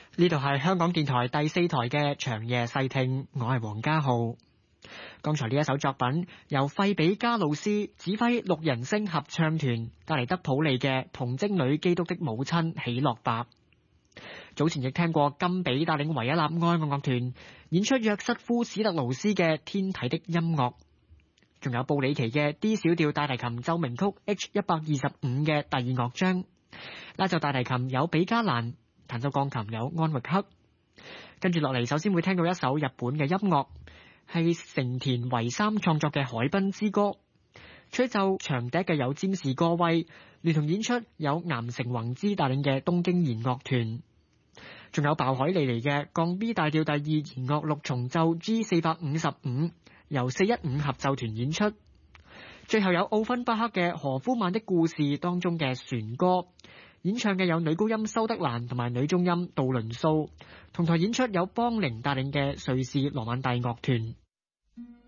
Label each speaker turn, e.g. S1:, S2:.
S1: 呢度係香港電台第4台嘅長夜細聽，我係黃家浩。剛才呢一首作品由費比加魯斯指揮6人聲合唱團帶嚟德普利嘅童貞女基督的母親喜樂伯。早前亦聽過甘比帶領維也納愛樂樂團演出約瑟夫史特勞斯嘅天體的音樂，仲有布里奇嘅 D 小調大提琴奏鳴曲 H125 嘅第2樂章。拉奏大提琴有比加蘭，彈奏鋼琴有安域克。跟住落嚟，首先會聽到一首日本嘅音樂，係成田唯三創作嘅《海濱之歌》。吹奏長笛嘅有詹士歌威，聯同演出有岩城宏之帶領嘅東京弦樂團，仲有鮑海利尼嘅降 B 大調第2弦樂6重奏 G455，由415合奏團演出。最後有奧芬巴克嘅何夫曼的故事當中嘅旋歌，演唱嘅有女高音修德蘭同埋女中音杜倫素，同台演出有邦寧帶領嘅瑞士羅曼蒂樂團。